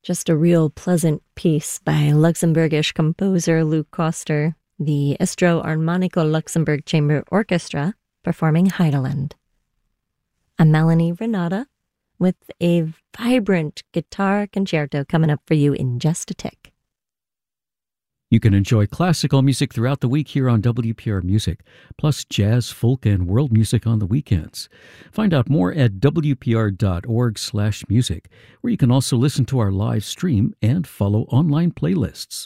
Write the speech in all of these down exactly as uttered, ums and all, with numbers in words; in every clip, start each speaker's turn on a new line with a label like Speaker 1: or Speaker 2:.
Speaker 1: Just a real pleasant piece by Luxembourgish composer Luc Koster, the Estro Armonico Luxembourg Chamber Orchestra, performing Heideland. I'm Melanie Renata with a vibrant guitar concerto coming up for you in just a tick.
Speaker 2: You can enjoy classical music throughout the week here on W P R Music, plus jazz, folk, and world music on the weekends. Find out more at W P R dot org slash music, where you can also listen to our live stream and follow online playlists.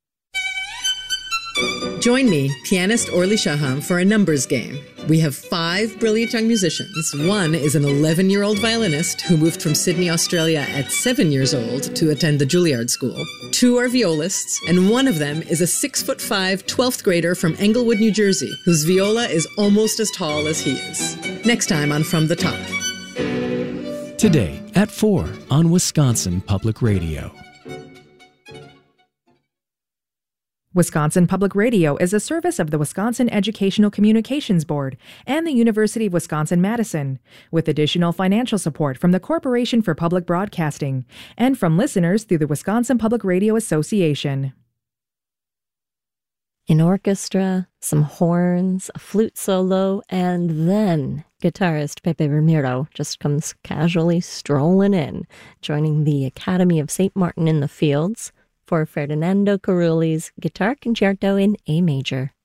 Speaker 3: Join me, pianist Orly Shaham, for a numbers game. We have five brilliant young musicians. One is an eleven-year-old violinist who moved from Sydney, Australia at seven years old to attend the Juilliard School. Two are violists, and one of them is a six foot five, twelfth grader from Englewood, New Jersey, whose viola is almost as tall as he is. Next time on From the Top.
Speaker 4: Today at four on Wisconsin Public Radio.
Speaker 5: Wisconsin Public Radio is a service of the Wisconsin Educational Communications Board and the University of Wisconsin-Madison, with additional financial support from the Corporation for Public Broadcasting and from listeners through the Wisconsin Public Radio Association.
Speaker 1: An orchestra, some horns, a flute solo, and then guitarist Pepe Ramiro just comes casually strolling in, joining the Academy of Saint Martin in the Fields for Ferdinando Carulli's Guitar Concerto in A Major.